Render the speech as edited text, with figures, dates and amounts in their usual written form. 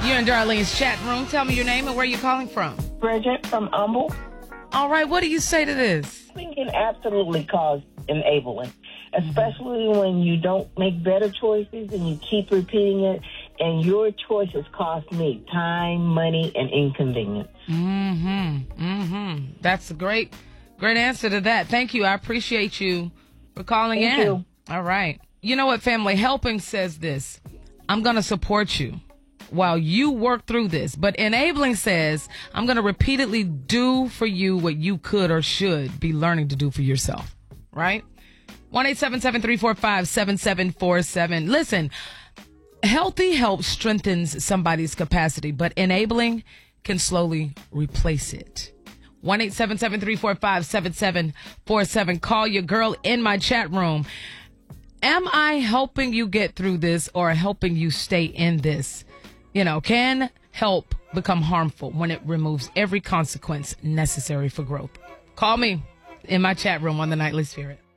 You're in Darlene's chat room. Tell me your name and where you're calling from. Bridget from Humble. All right, what do you say to this? We can absolutely cause enabling, especially when you don't make better choices and you keep repeating it, and your choices cost me time, money, and inconvenience. That's a great answer to that. Thank you. I appreciate you for calling in. Thank you. All right. You know what, family? Helping says this. I'm going to support you while you work through this. But enabling says, I'm going to repeatedly do for you what you could or should be learning to do for yourself. Right? 1-877-345-7747. Listen, healthy help strengthens somebody's capacity, but enabling can slowly replace it. 1-877-345-7747. Call your girl in my chat room. Am I helping you get through this or helping you stay in this? Can help become harmful when it removes every consequence necessary for growth? Call me in my chat room on The Nightly Spirit.